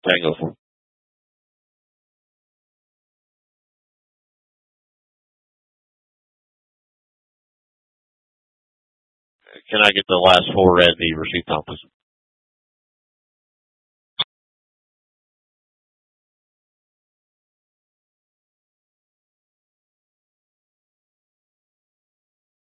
Tango 4. Can I get the last four red V receipt, please?